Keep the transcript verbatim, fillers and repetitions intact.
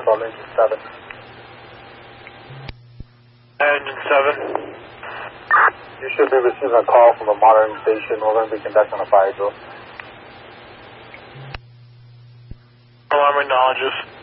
on engine seven. Engine seven. You should be receiving a call from a monitoring station. We're going to be conducting a fire drill. Alarm acknowledges.